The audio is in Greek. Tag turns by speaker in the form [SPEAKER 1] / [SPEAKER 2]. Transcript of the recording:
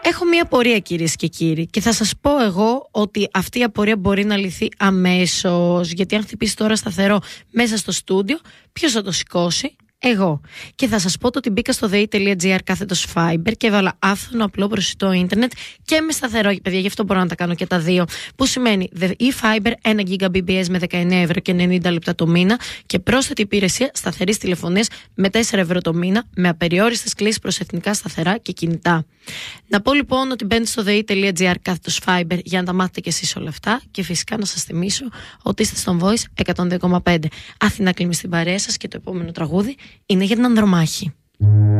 [SPEAKER 1] Έχω μία απορία, κυρίες και κύριοι, και θα σας πω εγώ ότι αυτή η απορία μπορεί να λυθεί αμέσως. Γιατί αν χτυπήσει τώρα σταθερό μέσα στο στούντιο, ποιος θα το σηκώσει? Εγώ. Και θα σας πω ότι μπήκα στο the.gr/Fiber και έβαλα άφθονο απλό προσιτό ίντερνετ και με σταθερό, παιδιά, γι' αυτό μπορώ να τα κάνω και τα δύο. Που σημαίνει e-Fiber 1 GBps με 19 € και 90 λεπτά το μήνα και πρόσθετη υπηρεσία σταθερής τηλεφωνίας με 4 € το μήνα με απεριόριστες κλήσεις προς εθνικά σταθερά και κινητά. Να πω λοιπόν ότι μπαίνετε στο the.gr/Fiber για να τα μάθετε κι εσείς όλα αυτά και φυσικά να σας θυμίσω ότι είστε στον Voice 102,5. Αθηνά Κλίμη στην παρέα σας και το επόμενο τραγούδι είναι για την Ανδρομάχη.